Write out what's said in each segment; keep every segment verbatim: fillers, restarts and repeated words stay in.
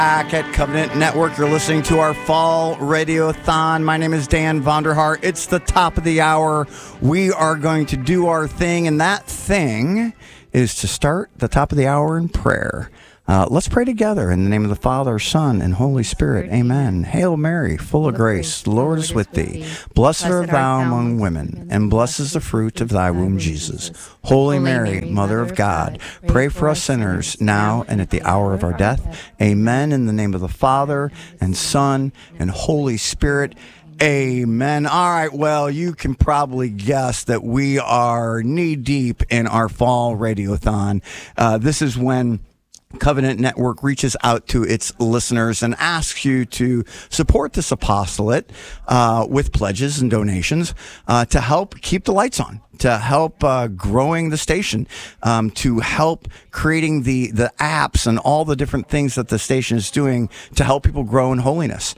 Back at Covenant Network, you're listening to our fall radiothon. My name is Dan Vonderhart. It's the top of the hour. We are going to do our thing, and that thing is to start the top of the hour in prayer. Uh, let's pray together in the name of the Father, Son, and Holy Spirit. Amen. Hail Mary, full of grace, the Lord is with thee. Blessed art thou among women, and blessed is the fruit of thy womb, Jesus. Holy Mary, Mother of God, pray for us sinners now and at the hour of our death. Amen. In the name of the Father, and Son, and Holy Spirit. Amen. All right, well, you can probably guess that we are knee-deep in our fall radiothon. Uh, this is when Covenant Network reaches out to its listeners and asks you to support this apostolate uh, with pledges and donations uh, to help keep the lights on, to help uh, growing the station, um, to help creating the, the apps and all the different things that the station is doing to help people grow in holiness.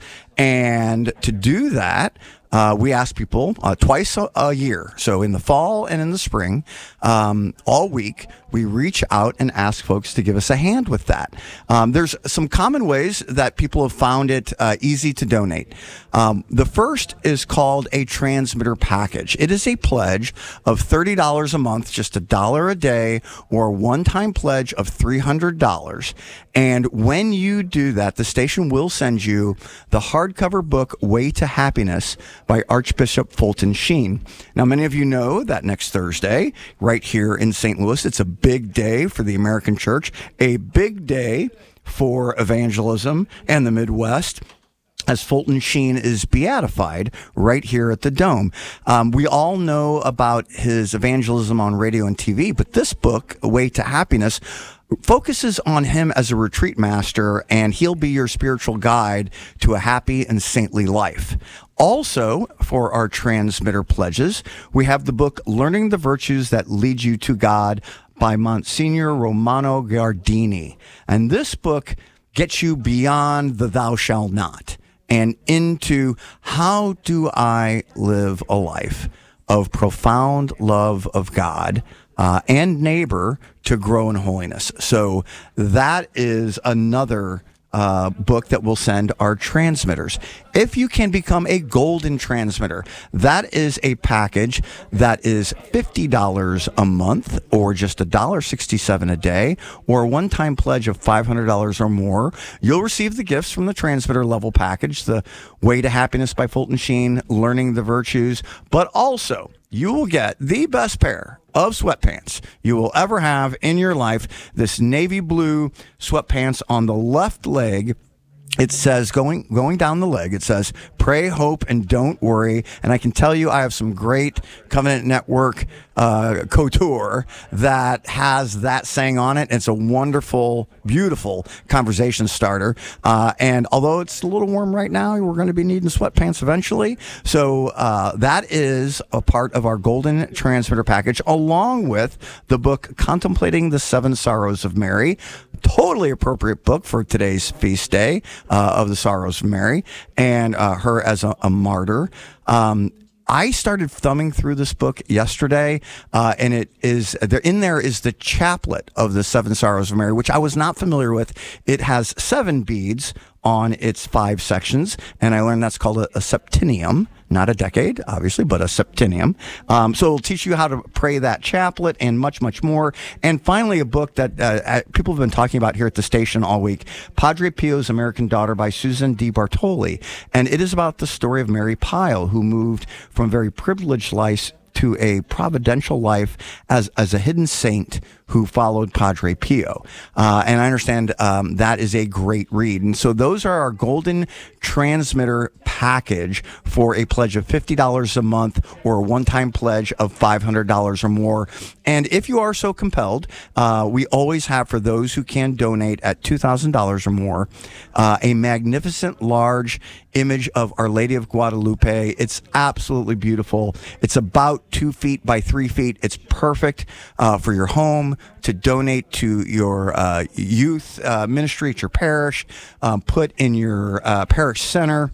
And to do that, Uh, we ask people uh, twice a, a year, so in the fall and in the spring, um, all week, we reach out and ask folks to give us a hand with that. Um, there's some common ways that people have found it uh, easy to donate. Um, the first is called a transmitter package. It is a pledge of thirty dollars a month, just a dollar a day, or a one-time pledge of three hundred dollars. And when you do that, the station will send you the hardcover book, Way to Happiness, by Archbishop Fulton Sheen. Now, many of you know that next Thursday, right here in Saint Louis, it's a big day for the American church, a big day for evangelism and the Midwest, as Fulton Sheen is beatified right here at the Dome. Um, we all know about his evangelism on radio and T V, but this book, A Way to Happiness, focuses on him as a retreat master, and he'll be your spiritual guide to a happy and saintly life. Also, for our transmitter pledges, we have the book Learning the Virtues That Lead You to God by Monsignor Romano Guardini. And this book gets you beyond the thou shalt not and into how do I live a life of profound love of God uh, and neighbor to grow in holiness. So that is another Uh, book that we'll send our transmitters. If you can become a golden transmitter, that is a package that is fifty dollars a month, or just one dollar sixty-seven a day, or a one-time pledge of five hundred dollars or more. You'll receive the gifts from the transmitter level package, the Way to Happiness by Fulton Sheen, Learning the Virtues, but also you will get the best pair of sweatpants you will ever have in your life. This navy blue sweatpants on the left leg. It says, going going down the leg, it says, pray, hope, and don't worry. And I can tell you I have some great Covenant Network uh, couture that has that saying on it. It's a wonderful, beautiful conversation starter. Uh, and although it's a little warm right now, we're going to be needing sweatpants eventually. So uh, that is a part of our Golden Transmitter package, along with the book Contemplating the Seven Sorrows of Mary. Totally appropriate book for today's feast day uh, of the Sorrows of Mary and uh, her as a, a martyr. Um, I started thumbing through this book yesterday, uh, and it is there. In there is the chaplet of the Seven Sorrows of Mary, which I was not familiar with. It has seven beads on its five sections, and I learned that's called a, a septennium. Not a decade, obviously, but a septennium. Um, so it'll teach you how to pray that chaplet and much, much more. And finally, a book that uh, people have been talking about here at the station all week, Padre Pio's American Daughter by Susan D. Bartoli. And it is about the story of Mary Pyle, who moved from very privileged life to a providential life as as a hidden saint who followed Padre Pio. Uh, and I understand um, that is a great read. And so those are our Golden Transmitter package for a pledge of fifty dollars a month or a one-time pledge of five hundred dollars or more. And if you are so compelled, uh, we always have, for those who can donate at two thousand dollars or more, uh, a magnificent large image of Our Lady of Guadalupe. It's absolutely beautiful. It's about two feet by three feet. It's perfect uh, for your home, to donate to your uh, youth uh, ministry at your parish, um, put in your uh, parish center.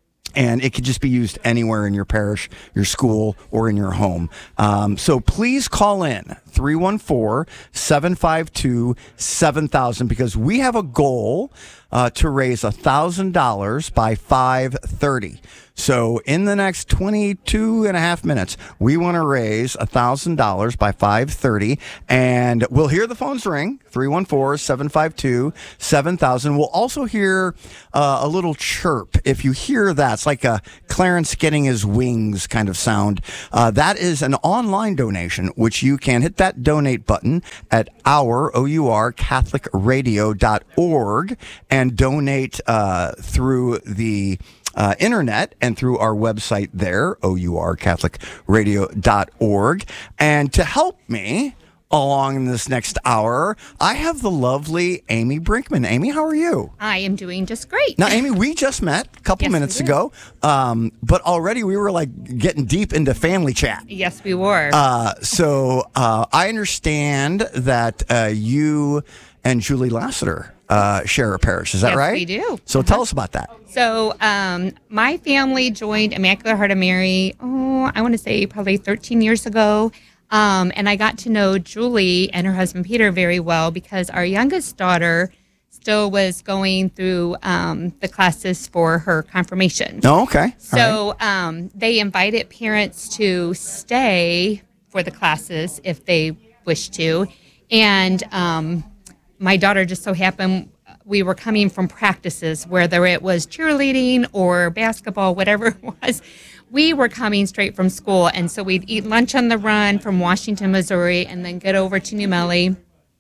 And it could just be used anywhere in your parish, your school, or in your home. Um, so please call in three one four, seven five two, seven thousand, because we have a goal uh, to raise one thousand dollars by five thirty. So in the next twenty-two and a half minutes, we want to raise one thousand dollars by five thirty, and we'll hear the phones ring, three one four, seven five two, seven thousand. We'll also hear uh, a little chirp. If you hear that, it's like a Clarence getting his wings kind of sound. Uh, that is an online donation, which you can hit that donate button at our, O U R, Catholic Radio dot org and donate uh, through the Uh, internet and through our website there, O U R, Catholic Radio dot org. And to help me along this next hour, I have the lovely Amy Brinkman. Amy, how are you? I am doing just great. Now, Amy, we just met a couple Yes, minutes we did. ago, um, but already we were like getting deep into family chat. Yes, we were. Uh, so uh, I understand that uh, you and Julie Lassiter uh, share a parish. Is that Yes, right? we do. So tell us about that. So um, my family joined Immaculate Heart of Mary, oh, I want to say probably thirteen years ago. Um, and I got to know Julie and her husband Peter very well because our youngest daughter still was going through um, the classes for her confirmation. Oh, okay. All right. So um, they invited parents to stay for the classes if they wish to. And um, my daughter just so happened, we were coming from practices, whether it was cheerleading or basketball, whatever it was. We were coming straight from school. And so we'd eat lunch on the run from Washington, Missouri, and then get over to New Melle.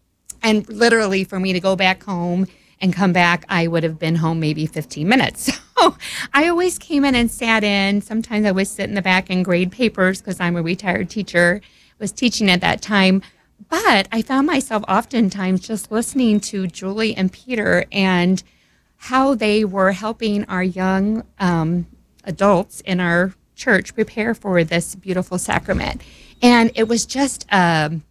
And literally for me to go back home and come back, I would have been home maybe fifteen minutes. So I always came in and sat in. Sometimes I would sit in the back and grade papers because I'm a retired teacher, was teaching at that time. But I found myself oftentimes just listening to Julie and Peter and how they were helping our young um, adults in our church prepare for this beautiful sacrament. And it was just um,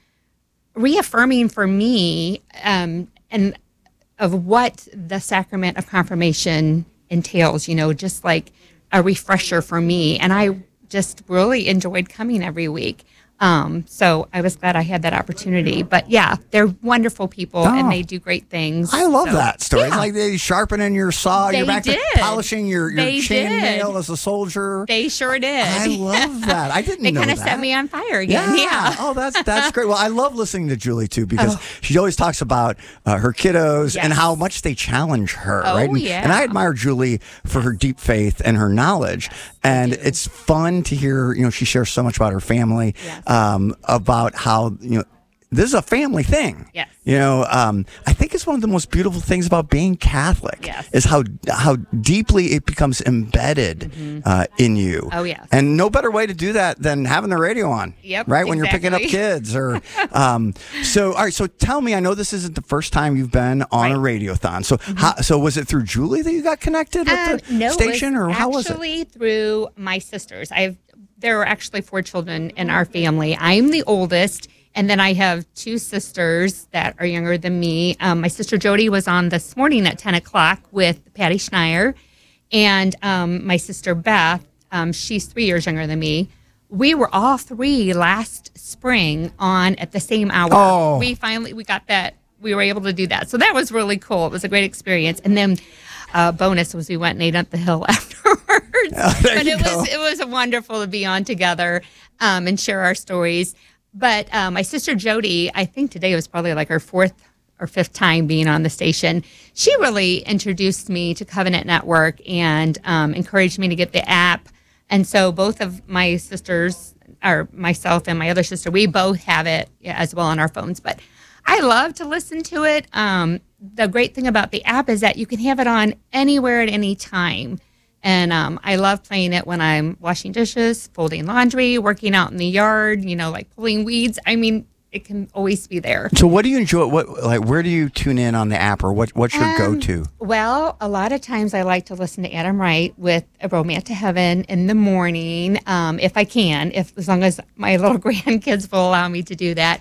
reaffirming for me um, and of what the sacrament of confirmation entails, you know, just like a refresher for me. And I just really enjoyed coming every week. Um, so I was glad I had that opportunity. But yeah, they're wonderful people Oh. and they do great things. I love So, that story. It's yeah. like they sharpening your saw, They you're back did. to polishing your, your They chainmail did. as a soldier. They sure did. I love that. I didn't They know kind that. of set me on fire again. Yeah. Oh, that's that's great. Well, I love listening to Julie too because she always talks about uh, her kiddos and Yes. how much they challenge her. Oh, right? And, yeah. and I admire Julie for her deep faith and her knowledge. And it's fun to hear. You know, she shares so much about her family, Yes. um, about how you know. This is a family thing. Yes. You know, um, I think it's one of the most beautiful things about being Catholic Yes. is how how deeply it becomes embedded uh, in you. Oh, yes. And no better way to do that than having the radio on. Yep, Right? When you're picking up exactly. kids or um, so all right, so tell me, I know this isn't the first time you've been on a Right. radiothon. So how, so was it through Julie that you got connected with Um, the no, station it or was how was it? actually through my sisters. I've there are actually four children in our family. I'm the oldest, and then I have two sisters that are younger than me. Um, my sister Jody was on this morning at ten o'clock with Patty Schneier, and um, my sister Beth, um, she's three years younger than me. We were all three last spring on at the same hour. Oh. We finally we got that. We were able to do that, so that was really cool. It was a great experience, and then. Uh, bonus was we went and ate up the hill afterwards. Oh, there but you it go. was it was wonderful to be on together um, and share our stories. But uh, my sister Jody, I think today was probably like her fourth or fifth time being on the station. She really introduced me to Covenant Network and um, encouraged me to get the app. And so both of my sisters, or myself and my other sister, we both have it as well on our phones. But I love to listen to it. Um, the great thing about the app is that you can have it on anywhere at any time. And um, I love playing it when I'm washing dishes, folding laundry, working out in the yard, you know, like pulling weeds. I mean, it can always be there. So what do you enjoy? What like where do you tune in on the app or what what's your Um, go-to? Well, a lot of times I like to listen to Adam Wright with A Romance to Heaven in the morning, um, if I can, if as long as my little grandkids will allow me to do that.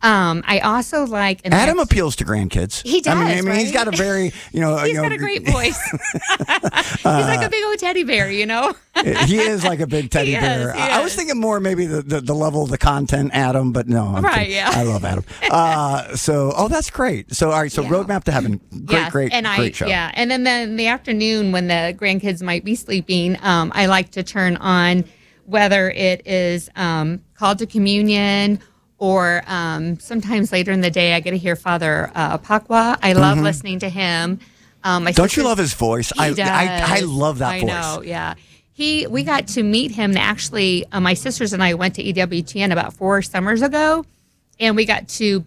Um, I also like and Adam that's- appeals to grandkids. He does, I mean, I mean, he's right? got a very, you know, He's you know, got a great voice. He's like a big old teddy bear, you know. he is like a big teddy He bear. is, he I, I was is. thinking more maybe the, the, the level of the content, Adam, but no. I'm Right, kidding. yeah. I love Adam. Uh, so, oh, that's great. So, all right. So, Yeah. Roadmap to Heaven. Great, Yes, great, and great I, show. Yeah, and then, then in the afternoon when the grandkids might be sleeping, um, I like to turn on whether it is um, Called to Communion or um, sometimes later in the day I get to hear Father uh, Pakwa. I love listening to him. Um, my Don't you sisters- love his voice? He I, does. I I love that I voice. know, yeah. He, we got to meet him. Actually, uh, my sisters and I went to E W T N about four summers ago, and we got to